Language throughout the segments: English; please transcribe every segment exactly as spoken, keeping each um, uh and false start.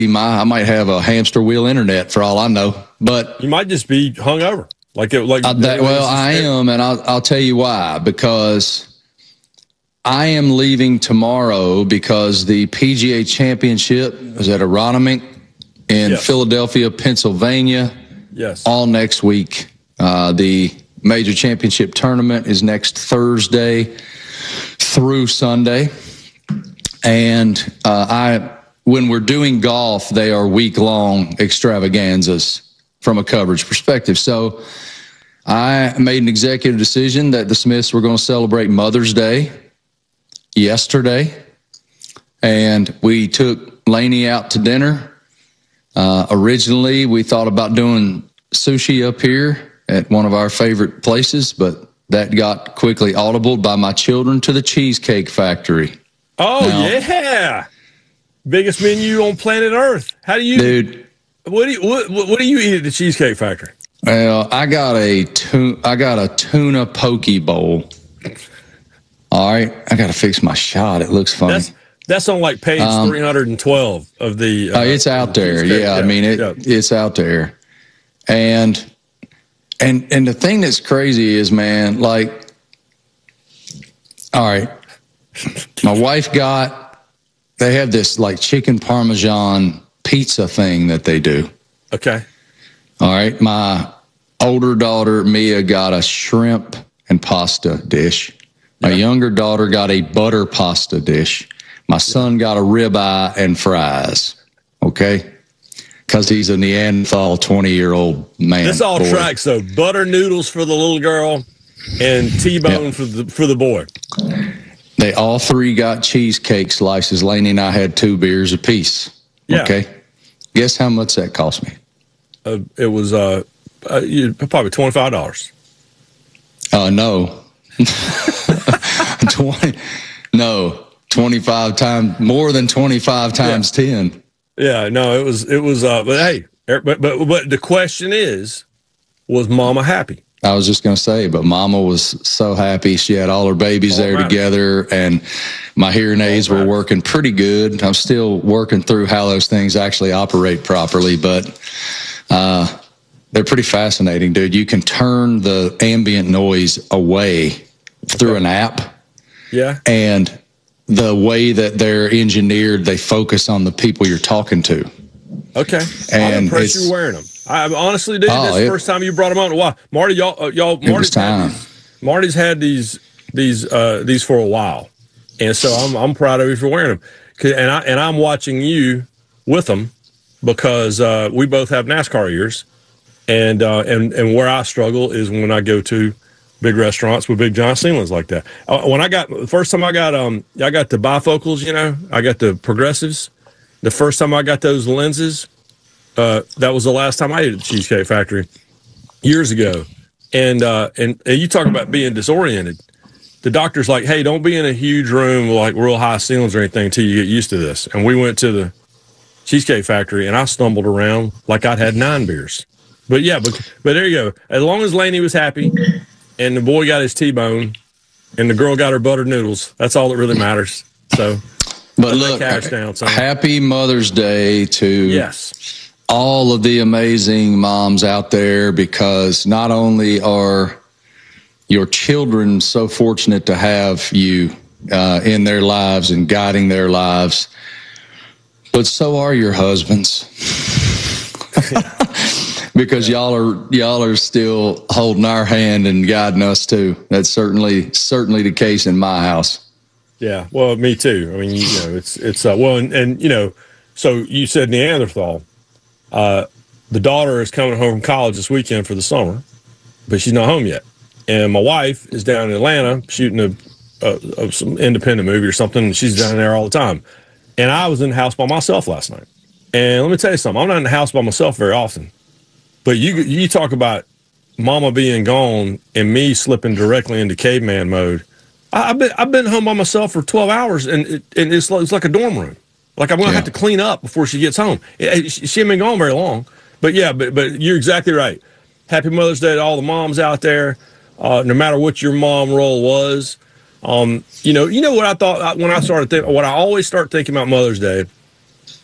my I might have a hamster wheel internet for all I know. But you might just be hungover. Like it, like uh, that, well, I am, and I'll I'll tell you why. Because I am leaving tomorrow because the P G A Championship is at Aronimink in yes. Philadelphia, Pennsylvania. Yes. All next week. Uh, the major championship tournament is next Thursday through Sunday. And uh, I, when we're doing golf, they are week-long extravaganzas from a coverage perspective. So I made an executive decision that the Smiths were going to celebrate Mother's Day yesterday. And we took Lainey out to dinner. Uh, originally, we thought about doing sushi up here at one of our favorite places, but that got quickly audibled by my children to the Cheesecake Factory. Oh, now, yeah. Biggest menu on planet Earth. How do you, dude? What do you, what, what do you eat at the Cheesecake Factory? Well, I got a tu- I got a tuna poke bowl. All right. I got to fix my shot. It looks funny. That's, That's on like page um, three hundred twelve of the. Uh, uh, it's out there. Yeah, yeah, I mean it. Yeah. It's out there, and and and the thing that's crazy is, man, like, all right, my wife got. They have this like chicken parmesan pizza thing that they do. Okay. All right, my older daughter Mia got a shrimp and pasta dish. My yeah. younger daughter got a butter pasta dish. My son got a ribeye and fries, okay? Because he's a Neanderthal twenty-year-old man. This all boy. tracks, though. Butter noodles for the little girl and T-bone yep. for the for the boy. They all three got cheesecake slices. Lainey and I had two beers apiece, yeah. okay? Guess how much that cost me? Uh, it was uh, uh, probably twenty-five dollars. Uh, no. twenty No. twenty-five times, more than twenty-five times yeah. ten. Yeah, no, it was, it was, uh, but hey, but, but, but the question is, was Mama happy? I was just going to say, but Mama was so happy. She had all her babies all there matters. together, and my hearing aids all were matters. working pretty good. I'm still working through how those things actually operate properly, but, uh, they're pretty fascinating, dude. You can turn the ambient noise away through okay. an app. Yeah. And the way that they're engineered, they focus on the people you're talking to. Okay. And I'm impressed you're wearing them. I honestly, dude, oh, that's the it, first time you brought them on. Why, Marty? Y'all, uh, y'all. Marty's, it was time. Had these, Marty's had these, these, uh, these for a while, and so I'm, I'm proud of you for wearing them. And I, and I'm watching you with them because uh, we both have NASCAR ears, and uh, and and where I struggle is when I go to big restaurants with big giant ceilings like that. Uh, when I got the first time I got um I got the bifocals, you know, I got the progressives. The first time I got those lenses, uh, that was the last time I ate at the Cheesecake Factory years ago. And uh, and, and you talk about being disoriented. The doctor's like, hey, don't be in a huge room with like real high ceilings or anything until you get used to this. And we went to the Cheesecake Factory, and I stumbled around like I'd had nine beers. But yeah, but but there you go. As long as Lainey was happy, and the boy got his T-bone, and the girl got her buttered noodles. That's all that really matters. So, but look, cash down, happy Mother's Day to yes. all of the amazing moms out there, because not only are your children so fortunate to have you uh, in their lives and guiding their lives, but so are your husbands. Because y'all are y'all are still holding our hand and guiding us too. That's certainly certainly the case in my house. Yeah, well, me too. I mean, you know, it's it's uh, well, and, and you know, so you said Neanderthal. Uh, the daughter is coming home from college this weekend for the summer, but she's not home yet. And my wife is down in Atlanta shooting a, a, a some independent movie or something. And she's down there all the time. And I was in the house by myself last night. And let me tell you something. I'm not in the house by myself very often. But you you talk about Mama being gone and me slipping directly into caveman mode. I, I've been I've been home by myself for twelve hours, and it, and it's like, it's like a dorm room. Like I'm gonna yeah. have to clean up before she gets home. It, she, she ain't been gone very long, but yeah, but but you're exactly right. Happy Mother's Day to all the moms out there. Uh, no matter what your mom role was, um, you know you know what I thought when I started thinking. What I always start thinking about Mother's Day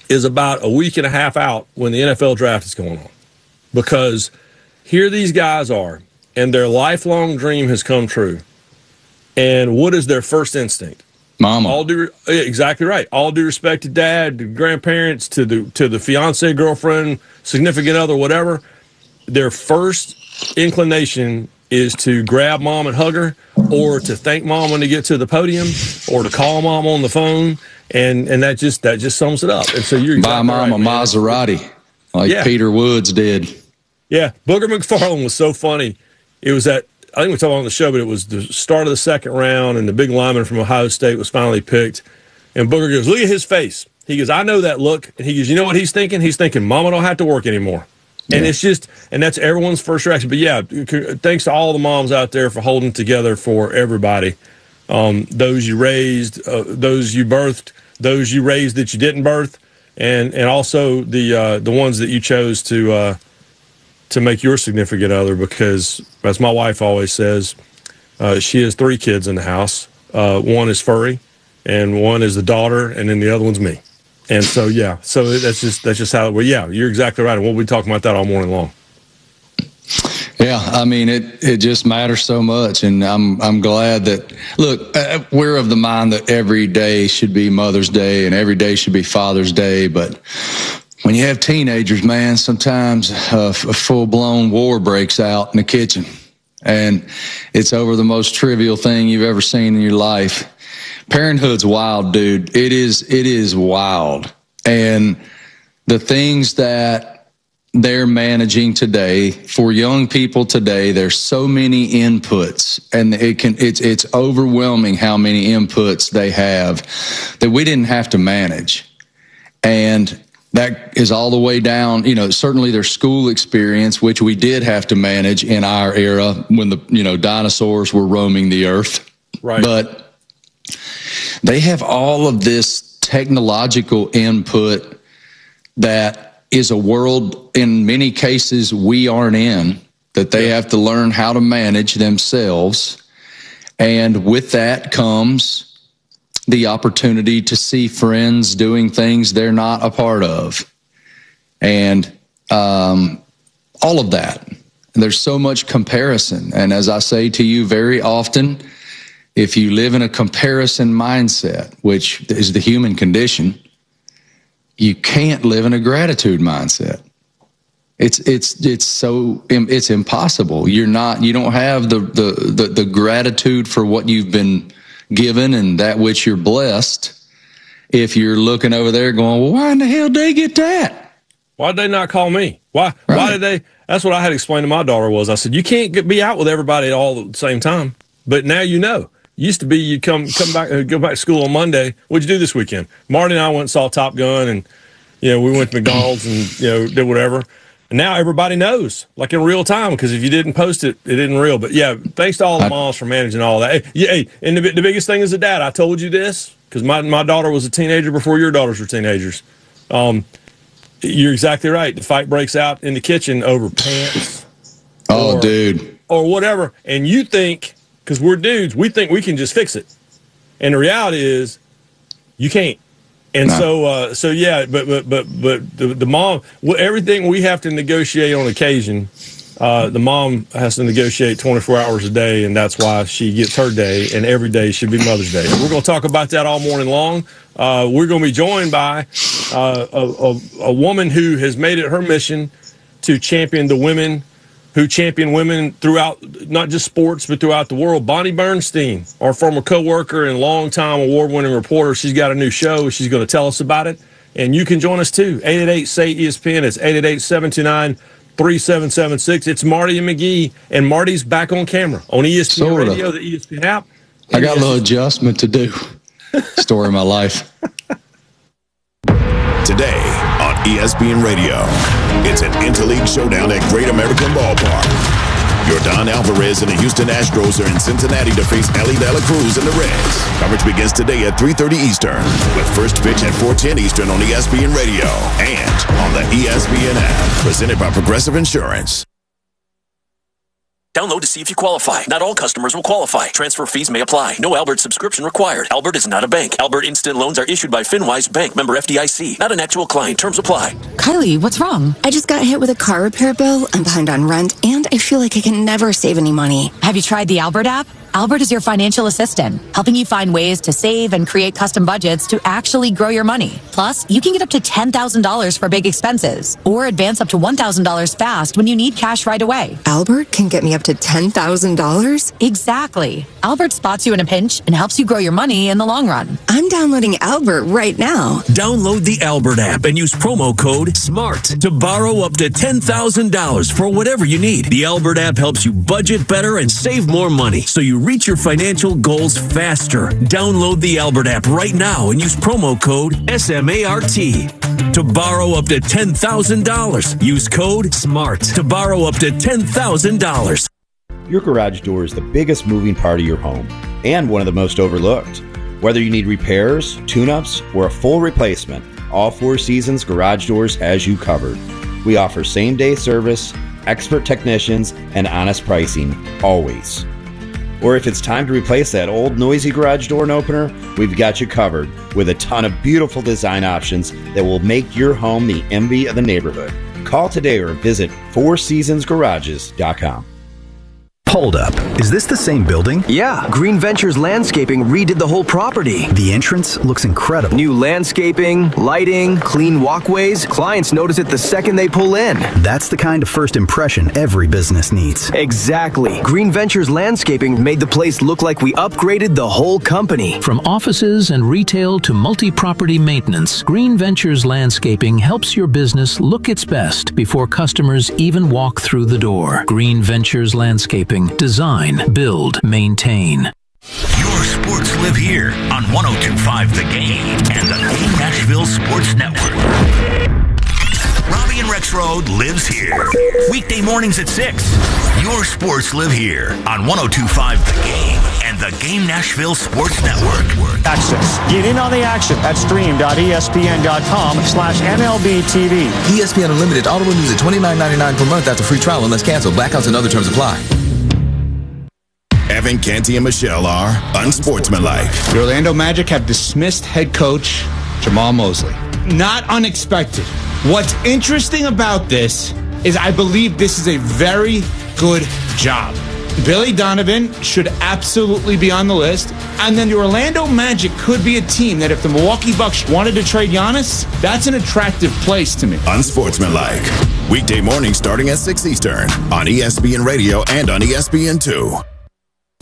is about a week and a half out when the N F L draft is going on. Because here these guys are, and their lifelong dream has come true. And what is their first instinct? Mama. All due, exactly right. All due respect to dad, to grandparents, to the to the fiance, girlfriend, significant other, whatever. Their first inclination is to grab mom and hug her, or to thank mom when they get to the podium, or to call mom on the phone, and and that just that just sums it up. And so you're exactly buy mom right, a man. Maserati, like Yeah. Peter Woods did. Yeah, Booger McFarland was so funny. It was that, I think we talked on the show, but it was the start of the second round, and the big lineman from Ohio State was finally picked. And Booger goes, look at his face. He goes, I know that look. And he goes, you know what he's thinking? He's thinking, Mama don't have to work anymore. And Yeah. it's just, and that's everyone's first reaction. But yeah, thanks to all the moms out there for holding together for everybody. Um, those you raised, uh, those you birthed, those you raised that you didn't birth, and and also the uh, the ones that you chose to uh, to make your significant other. Because, as my wife always says, uh, she has three kids in the house. Uh, one is furry, and one is the daughter, and then the other one's me. And so, yeah, so that's just that's just how. Well, yeah, you're exactly right, and we'll be talking about that all morning long. Yeah, I mean, it, it just matters so much, and I'm I'm glad that, look, uh, we're of the mind that every day should be Mother's Day and every day should be Father's Day, but when you have teenagers, man, sometimes uh, a full-blown war breaks out in the kitchen, and it's over the most trivial thing you've ever seen in your life. Parenthood's wild, dude. It is, it is wild. And the things that they're managing today for young people today, there's so many inputs, and it can, it's, it's overwhelming how many inputs they have that we didn't have to manage. And that is all the way down, you know, certainly their school experience, which we did have to manage in our era when the, you know, dinosaurs were roaming the earth. Right. But they have all of this technological input that is a world, in many cases, we aren't in, that they have to learn how to manage themselves. And with that comes the opportunity to see friends doing things they're not a part of. And um, all of that. And there's so much comparison. And as I say to you very often, if you live in a comparison mindset, which is the human condition, you can't live in a gratitude mindset. It's it's it's so it's impossible. You're not you don't have the the the, the gratitude for what you've been given and that which you're blessed if you're looking over there going, well, why in the hell did they get that? Why did they not call me? Why? Right. Why did they? That's what I had to explain to my daughter was I said, you can't get, be out with everybody all at the same time. But now you know. Used to be you come come back uh, go back to school on Monday. What'd you do this weekend? Marty and I went and saw Top Gun, and you know we went to McDonald's and you know did whatever. And now everybody knows, like in real time, because if you didn't post it, it isn't real. But yeah, thanks to all the moms for managing all that. Hey, yeah, hey, and the, the biggest thing is a dad. I told you this because my my daughter was a teenager before your daughters were teenagers. Um, you're exactly right. The fight breaks out in the kitchen over pants. Oh, or, dude. Or whatever, and you think. Because we're dudes, we think we can just fix it, and the reality is, you can't. And no. so, uh, so yeah, but but but but the, the mom, everything we have to negotiate on occasion, uh, the mom has to negotiate twenty-four hours a day, and that's why she gets her day, and every day should be Mother's Day. We're going to talk about that all morning long. Uh, we're going to be joined by uh, a, a, a woman who has made it her mission to champion the women. Who champion women throughout, not just sports, but throughout the world. Bonnie Bernstein, our former co-worker and longtime award-winning reporter, she's got a new show. She's going to tell us about it. And you can join us, too. eight eight eight, S A Y, E S P N. It's eight eight eight, seven two nine, three seven seven six. It's Marty and McGee, and Marty's back on camera on E S P N Sorta. Radio, the E S P N app. I got a little adjustment to do. Story of my life. Today on E S P N Radio, it's an interleague showdown at Great American Ballpark. Yordan Alvarez and the Houston Astros are in Cincinnati to face Ellie De La Cruz and the Reds. Coverage begins today at three thirty Eastern, with first pitch at four ten Eastern on E S P N Radio and on the E S P N app. Presented by Progressive Insurance. Download to see if you qualify. Not all customers will qualify. Transfer fees may apply. No Albert subscription required. Albert is not a bank. Albert Instant Loans are issued by FinWise Bank, member F D I C. Not an actual client. Terms apply. Kylie, what's wrong? I just got hit with a car repair bill. I'm behind on rent, and I feel like I can never save any money. Have you tried the Albert app? Albert is your financial assistant, helping you find ways to save and create custom budgets to actually grow your money. Plus, you can get up to ten thousand dollars for big expenses, or advance up to one thousand dollars fast when you need cash right away. Albert can get me up to ten thousand dollars? Exactly. Albert spots you in a pinch and helps you grow your money in the long run. I'm downloading Albert right now. Download the Albert app and use promo code SMART to borrow up to ten thousand dollars for whatever you need. The Albert app helps you budget better and save more money, so you reach your financial goals faster. Download the Albert app right now and use promo code S M A R T to borrow up to ten thousand dollars. Use code SMART to borrow up to ten thousand dollars. Your garage door is the biggest moving part of your home and one of the most overlooked. Whether you need repairs, tune-ups, or a full replacement, all Four Seasons Garage Doors has you covered. We offer same-day service, expert technicians, and honest pricing, always. Or if it's time to replace that old noisy garage door opener, we've got you covered with a ton of beautiful design options that will make your home the envy of the neighborhood. Call today or visit four seasons garages dot com. Hold up. Is this the same building? Yeah. Green Ventures Landscaping redid the whole property. The entrance looks incredible. New landscaping, lighting, clean walkways. Clients notice it the second they pull in. That's the kind of first impression every business needs. Exactly. Green Ventures Landscaping made the place look like we upgraded the whole company. From offices and retail to multi-property maintenance, Green Ventures Landscaping helps your business look its best before customers even walk through the door. Green Ventures Landscaping. Design, build, maintain. Your sports live here on one oh two point five The Game and the Game Nashville Sports Network. Robbie and Rexroad lives here. Weekday mornings at six. Your sports live here on one oh two point five The Game and the Game Nashville Sports Network. Access. Get in on the action at stream dot E S P N dot com slash M L B T V. E S P N Unlimited auto renews at twenty-nine ninety-nine per month after free trial unless canceled. Blackouts and other terms apply. Evan, Canty, and Michelle are unsportsmanlike. The Orlando Magic have dismissed head coach Jamal Mosley. Not unexpected. What's interesting about this is I believe this is a very good job. Billy Donovan should absolutely be on the list. And then the Orlando Magic could be a team that if the Milwaukee Bucks wanted to trade Giannis, that's an attractive place to me. Unsportsmanlike. Weekday morning starting at six Eastern on E S P N Radio and on E S P N two.